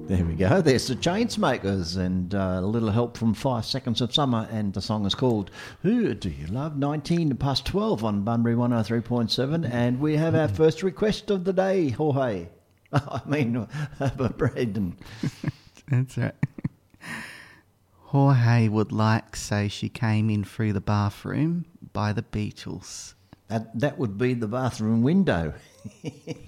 There we go. There's the Chainsmokers and a little help from 5 Seconds of Summer, and the song is called Who Do You Love? 19 past 12 on Bunbury 103.7, and we have our first request of the day, Jorge. Braden. That's right. Jorge would like Say She Came In Through the Bathroom by the Beatles. That would be the bathroom window.